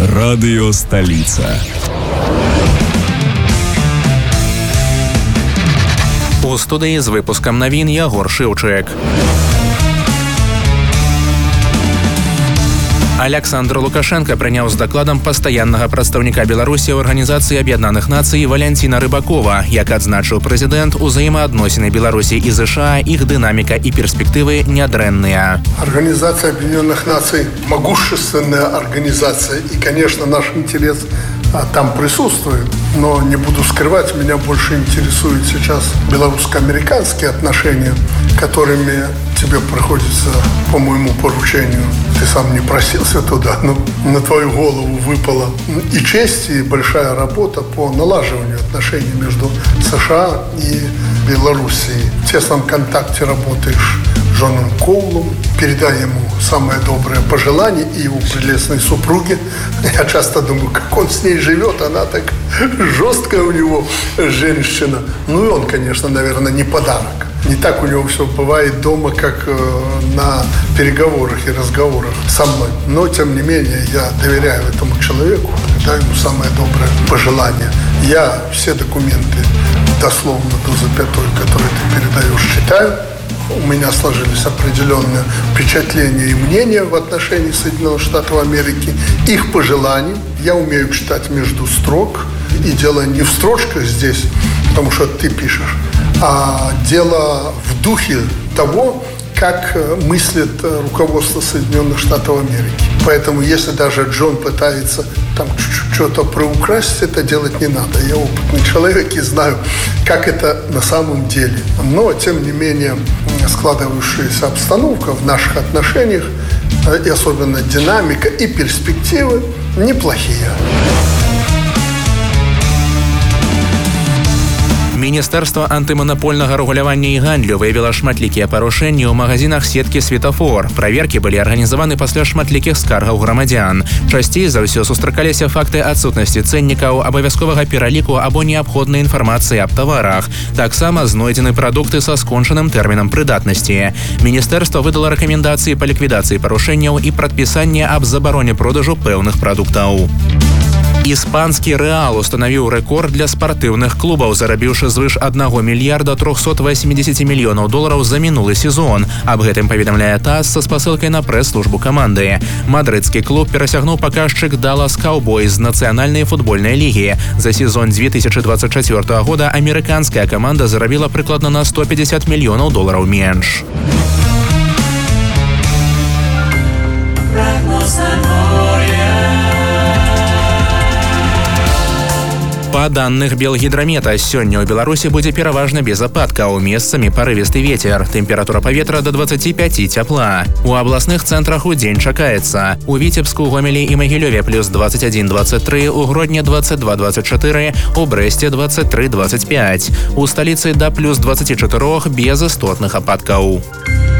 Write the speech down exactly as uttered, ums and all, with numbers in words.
Радио «Столица». У студії з випуском новин Ягор Шевчик. Александр Лукашенко прыняў з дакладам пастаяннага прадстаўніка Беларусі ў Арганізацыі Аб'яднаных Нацый Валянціна Рыбакова. Як адзначыў прэзідэнт, узаемаадносіны Беларусі і ЗША, іх дынаміка і перспектывы нядрэнныя. Организация Объединенных Наций – могущественная организация. И, конечно, наш интерес а, там присутствует. Но не буду скрывать, меня больше интересуют сейчас белорусско-американские отношения, которыми тебе приходится по моему поручению. Ты сам не просился туда, но на твою голову выпала и честь, и большая работа по налаживанию отношений между США и Белоруссией. В тесном контакте работаешь с Джоном Коулом. Передай ему самое доброе пожелание и его прелестной супруге. Я часто думаю, как он с ней живет, она так жесткая у него женщина. Ну и он, конечно, наверное, не подарок. Не так у него все бывает дома, как э, на переговорах и разговорах со мной. Но, тем не менее, я доверяю этому человеку, даю ему самое доброе пожелание. Я все документы дословно до запятой, которые ты передаешь, читаю. У меня сложились определенные впечатления и мнения в отношении Соединенных Штатов Америки, их пожеланий. Я умею читать между строк. И дело не в строчках здесь, потому что ты пишешь, а дело в духе того, как мыслит руководство Соединенных Штатов Америки. Поэтому, если даже Джон пытается там что-то приукрасить, это делать не надо. Я опытный человек и знаю, как это на самом деле. Но, тем не менее, складывающаяся обстановка в наших отношениях, и особенно динамика и перспективы, неплохие. Міністэрства антыманапольнага рэгулявання і гандлю выявіла шматлікія парушэнні ў магазинах сеткі «Светафор». Праверкі былі арганізаваны пасля шматлікіх скаргаў грамадзян. Часцей за ўсё сустракаліся факты адсутнасці цэннікаў, абавязковага пераліку або неабходнай інфармацыі аб таварах. Таксама знойдзены прадукты са скончаным тэрмінам прыдатнасці. Міністэрства выдала рэкамендацыі па ліквідацыі парушэнняў і прадпісанне аб забароне продажу пэўных прадуктаў. Іспанскі «Рэал» устанавіў рэкорд для спартыўных клубаў, зарабіўшы звыш аднаго мільярда трохсот восемьдесят мільёнаў долараў за мінулы сезон. Аб гэтым паведамляе ТАСС са спасылкай на прэс-службу каманды. Мадрыдскі клуб перасягнуў паказчык «Даллас Каўбойз» з нацыянальнай футбольнай лігі. За сезон две тысячи двадцать четвёртого года амерыканская каманда зарабіла прыкладна на сто пятьдесят мільёнаў долараў менш. Па данных Белгідрамета, сёння ў Беларусі будзе пераважна без ападкаў, месцамі парывісты вецер. Тэмпература паветра до двадцати пяти цяпла. У абласных цэнтрах удзень чакаецца. У Віцебску, Гомелі і Магілёве плюс двадцать один двадцать три, у Гродні двадцать два двадцать четыре, у Брэсце двадцать три двадцать пять. У сталіцы да плюс двадцати чатырох без істотных ападкаў.